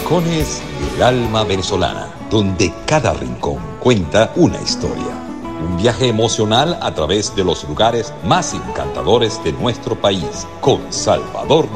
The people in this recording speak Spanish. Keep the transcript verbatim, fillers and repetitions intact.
Rincones del alma venezolana, donde cada rincón cuenta una historia. Un viaje emocional a través de los lugares más encantadores de nuestro país, con Salvador